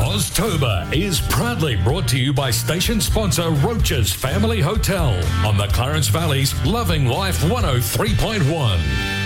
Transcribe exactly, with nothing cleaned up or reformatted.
Oztober is proudly brought to you by station sponsor Roach's Family Hotel on the Clarence Valley's Loving Life one oh three point one.